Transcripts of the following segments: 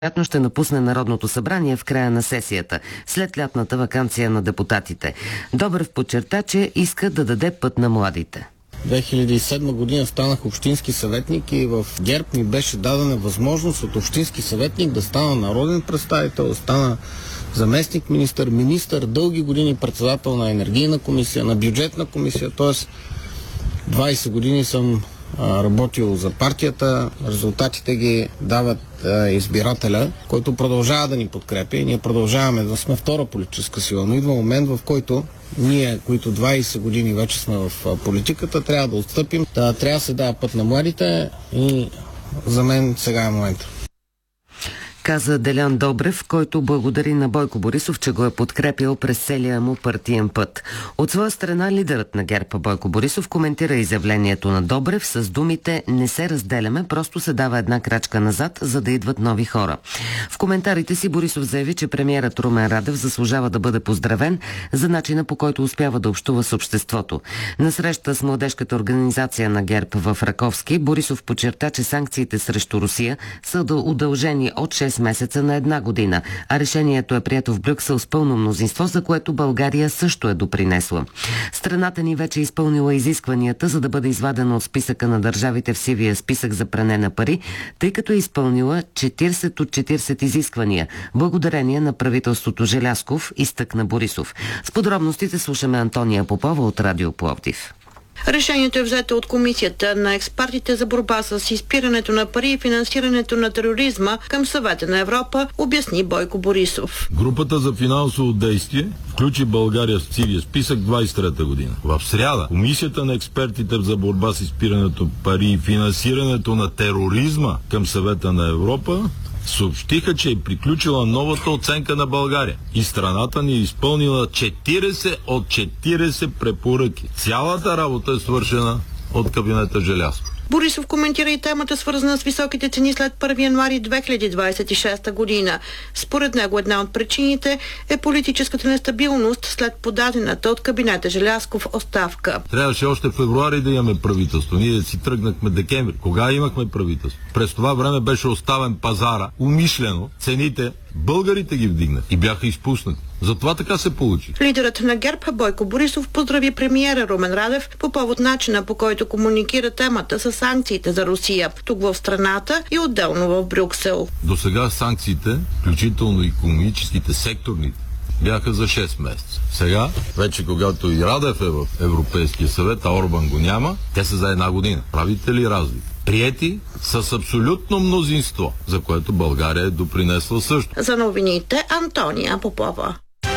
вероятно ще напусне Народното събрание в края на сесията, след лятната ваканция на депутатите. Добрев подчерта, че иска да даде път на младите. 2007 година станах общински съветник и в ГЕРБ ми беше дадена възможност от общински съветник да стана народен представител, да стана заместник министър, дълги години председател на енергийна комисия, на бюджетна комисия, т.е. 20 години съм работил за партията, резултатите ги дават избирателя, който продължава да ни подкрепя и ние продължаваме да сме втора политическа сила. Но идва момент, в който ние, които 20 години вече сме в политиката, трябва да отстъпим, трябва да се дава път на младите и за мен сега е момента. Каза Делян Добрев, който благодари на Бойко Борисов, че го е подкрепил през целия му партиен път. От своя страна лидерът на ГЕРБ Бойко Борисов коментира изявлението на Добрев с думите "не се разделяме, просто се дава една крачка назад, за да идват нови хора". В коментарите си Борисов заяви, че премиерът Румен Радев заслужава да бъде поздравен за начина, по който успява да общува с обществото. На среща с младежката организация на ГЕРБ в Раковски, Борисов подчерта, че санкциите срещу Русия са удължени от 6 месеца на 1 година, а решението е прието в Брюксел с пълно мнозинство, за което България също е допринесла. Страната ни вече е изпълнила изискванията, за да бъде извадена от списъка на държавите в сивия списък за пране на пари, тъй като е изпълнила 40 от 40 изисквания, благодарение на правителството Желязков, изтъкна Борисов. С подробностите слушаме Антония Попова от Радио Пловдив. Решението е взето от Комисията на експертите за борба с изпирането на пари и финансирането на тероризма към Съвета на Европа, обясни Бойко Борисов. Групата за финансово действие включи България в сивия списък 23-та година. В сряда Комисията на експертите за борба с изпирането на пари и финансирането на тероризма към Съвета на Европа съобщиха, че е приключила новата оценка на България и страната ни е изпълнила 40 от 40 препоръки. Цялата работа е свършена от кабинета Желязков. Борисов коментира и темата, свързана с високите цени след 1 януари 2026 година. Според него една от причините е политическата нестабилност след подадената от кабинета Желязков оставка. Трябваше още в февруари да имаме правителство. Ние си тръгнахме декември. Кога имахме правителство? През това време беше оставен пазара, умишлено, цените българите ги вдигнаха и бяха изпуснати. Затова така се получи. Лидерът на ГЕРБ Бойко Борисов поздрави премиера Румен Радев по повод начина, по който комуникира темата с санкциите за Русия, тук в страната и отделно в Брюксел. До сега санкциите, включително икономическите, секторните, бяха за 6 месеца. Сега, вече когато и Радев е в Европейския съвет, а Орбан го няма, те са за 1 година. Правите ли разлика? Приети с абсолютно мнозинство, за което България е допринесла също. За новините Антония Попова.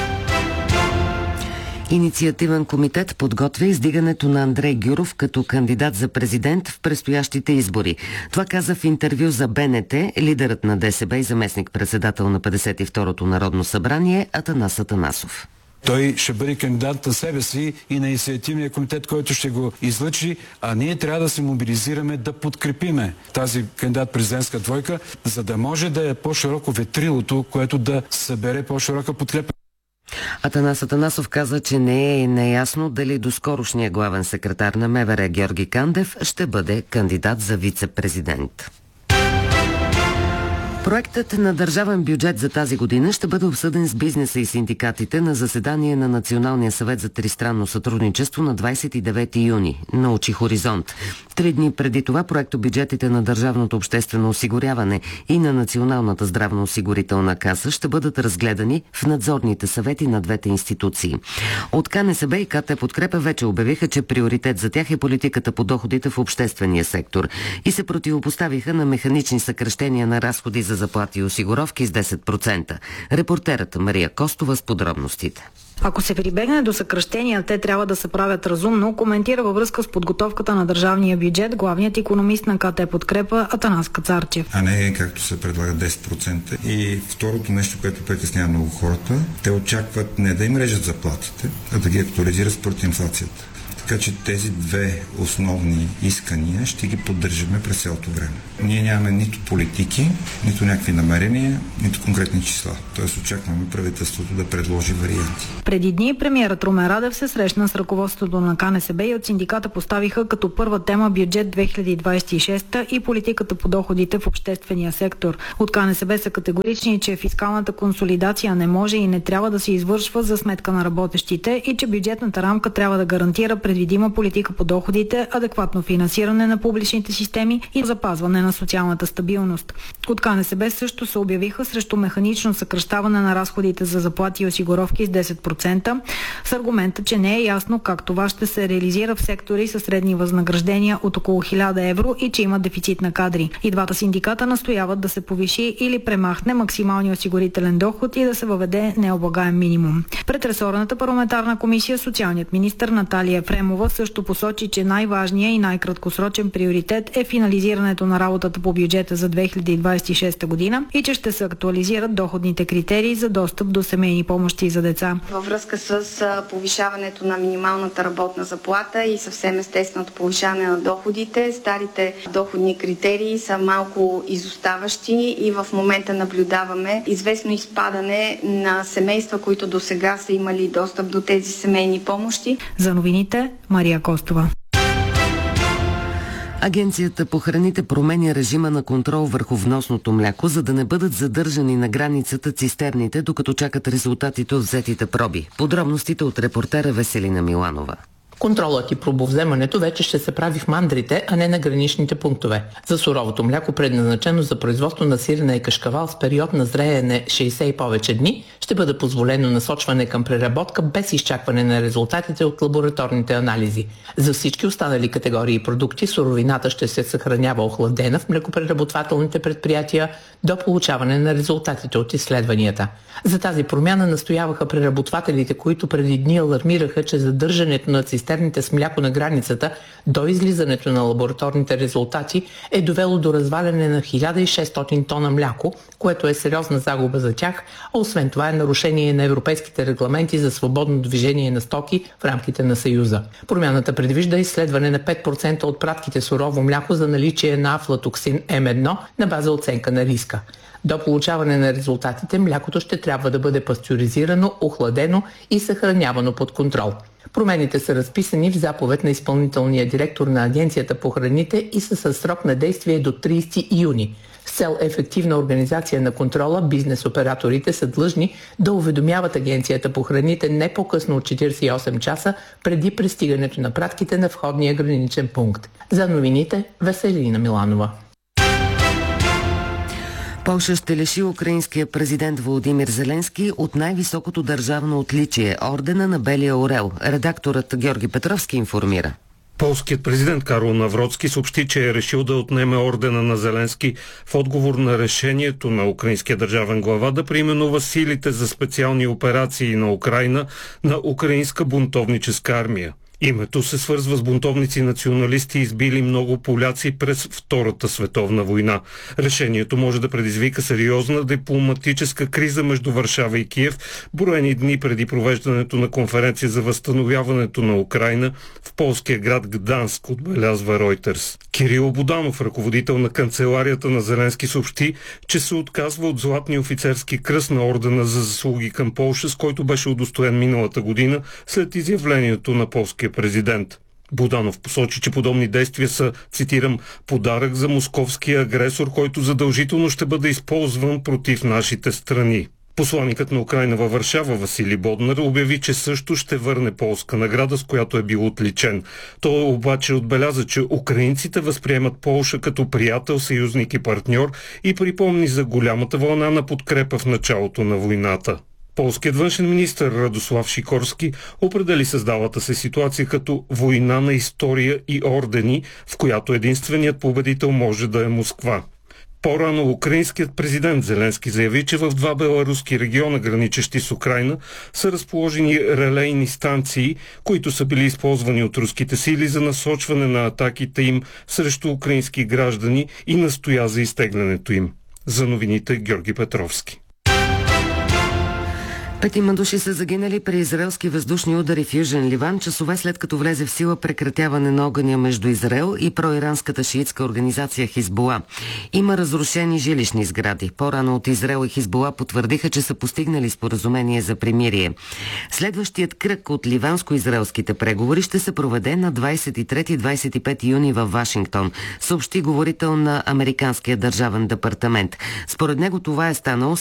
Инициативен комитет подготвя издигането на Андрей Гюров като кандидат за президент в предстоящите избори. Това каза в интервю за БНТ лидерът на ДСБ и заместник-председател на 52-то Народно събрание Атанас Атанасов. Той ще бъде кандидат на себе си и на инициативния комитет, който ще го излъчи, а ние трябва да се мобилизираме да подкрепиме тази кандидат-президентска двойка, за да може да е по-широко ветрилото, което да събере по-широка подкрепа. Атанас Атанасов каза, че не е неясно дали доскорошният главен секретар на МВР Георги Кандев ще бъде кандидат за вице-президент. Проектът на държавен бюджет за тази година ще бъде обсъден с бизнеса и синдикатите на заседание на Националния съвет за тристранно сътрудничество на 29 юни, научи Хоризонт. 3 дни преди това проектобюджетите на Държавното обществено осигуряване и на Националната здравноосигурителна каса ще бъдат разгледани в надзорните съвети на двете институции. От КНСБ и КТ Подкрепа вече обявиха, че приоритет за тях е политиката по доходите в обществения сектор и се противопоставиха на механични съкращения на разходи за заплати и осигуровки с 10%. Репортерът Мария Костова с подробностите. Ако се прибегне до съкращения, те трябва да се правят разумно, коментира във връзка с подготовката на държавния бюджет главният икономист на КТ Подкрепа Атанас Кацарчев. А не както се предлага 10%. И второто нещо, което притеснява много хората, те очакват не да им режат заплатите, а да ги актуализират според инфлацията. Така че тези две основни искания ще ги поддържаме през цялото време. Ние нямаме нито политики, нито някакви намерения, нито конкретни числа. Тоест очакваме правителството да предложи варианти. Преди дни премиерът Румен Радев се срещна с ръководството на КНСБ и от синдиката поставиха като първа тема бюджет 2026 и политиката по доходите в обществения сектор. От КНСБ са категорични, че фискалната консолидация не може и не трябва да се извършва за сметка на работещите и че бюджетната рамка трябва да гарантира предвидима политика по доходите, адекватно финансиране на публичните системи и запазване на социалната стабилност. От КНСБ също се обявиха срещу механично съкращаване на разходите за заплати и осигуровки с 10%, с аргумента, че не е ясно как това ще се реализира в сектори със средни възнаграждения от около 1000 евро и че има дефицит на кадри. И двата синдиката настояват да се повиши или премахне максималния осигурителен доход и да се въведе необлагаем минимум. Пред ресорната парламентарна комисия социалният министър Наталия Ефремова също посочи, че най-важният и най-краткосрочен приоритет е финализирането на работата по бюджета за 2026 година и че ще се актуализират доходните критерии за достъп до семейни помощи за деца. Във връзка с повишаването на минималната работна заплата и съвсем естественото повишаване на доходите, старите доходни критерии са малко изоставащи и в момента наблюдаваме известно изпадане на семейства, които до сега са имали достъп до тези семейни помощи. За новините, Мария Костова. Агенцията по храните променя режима на контрол върху вносното мляко, за да не бъдат задържани на границата цистерните, докато чакат резултатите от взетите проби. Подробностите от репортера Веселина Миланова. Контролът и пробовземането вече ще се прави в мандрите, а не на граничните пунктове. За суровото мляко, предназначено за производство на сирене и кашкавал с период на зреене 60 и повече дни, ще бъде позволено насочване към преработка без изчакване на резултатите от лабораторните анализи. За всички останали категории продукти суровината ще се съхранява охладена в млекопреработвателните предприятия до получаване на резултатите от изследванията. За тази промяна настояваха преработвателите, които преди дни алармираха, че задържането на цистерните с мляко на границата до излизането на лабораторните резултати е довело до разваляне на 1600 тона мляко, което е сериозна загуба за тях, а освен това е нарушение на европейските регламенти за свободно движение на стоки в рамките на Съюза. Промяната предвижда изследване на 5% от пратките сурово мляко за наличие на афлатоксин М1 на база оценка на риска. До получаване на резултатите млякото ще трябва да бъде пастеризирано, охладено и съхранявано под контрол. Промените са разписани в заповед на изпълнителния директор на Агенцията по храните и са със срок на действие до 30 юни. С цел ефективна организация на контрола, бизнес операторите са длъжни да уведомяват Агенцията по храните не по-късно от 48 часа преди пристигането на пратките на входния граничен пункт. За новините, Веселина Миланова. Полша ще лиши украинския президент Володимир Зеленски от най-високото държавно отличие – ордена на Белия орел. Редакторът Георги Петровски информира. Полският президент Карл Навроцки съобщи, че е решил да отнеме ордена на Зеленски в отговор на решението на украинския държавен глава да преименува силите за специални операции на Украйна на Украинска бунтовническа армия. Името се свързва с бунтовници националисти, избили много поляци през Втората световна война. Решението може да предизвика сериозна дипломатическа криза между Варшава и Киев, броени дни преди провеждането на конференция за възстановяването на Украйна в полския град Гданск, отбелязва Reuters. Кирил Буданов, ръководител на канцеларията на Зеленски, съобщи, че се отказва от златния офицерски кръст на ордена за заслуги към Полша, с който беше удостоен миналата година след изявлението на полския президент. Буданов посочи, че подобни действия са, цитирам, подарък за московския агресор, който задължително ще бъде използван против нашите страни. Посланикът на Украйна във Варшава Василий Боднар обяви, че също ще върне полска награда, с която е бил отличен. Той обаче отбеляза, че украинците възприемат Полша като приятел, съюзник и партньор и припомни за голямата вълна на подкрепа в началото на войната. Полският външен министър Радослав Шикорски определи създалата се ситуация като война на история и ордени, в която единственият победител може да е Москва. По-рано украинският президент Зеленски заяви, че в два беларуски региона, граничещи с Украйна, са разположени релейни станции, които са били използвани от руските сили за насочване на атаките им срещу украински граждани и настоя за изтеглянето им. За новините Георги Петровски. 5 души са загинали при израелски въздушни удари в Южен Ливан, часове след като влезе в сила прекратяване на огъня между Израел и проиранската шиитска организация Хизбула. Има разрушени жилищни сгради. По-рано от Израел и Хизбула потвърдиха, че са постигнали споразумение за примирие. Следващият кръг от ливанско-израелските преговори ще се проведе на 23-25 юни във Вашингтон, съобщи говорител на Американския държавен департамент. Според него това е станало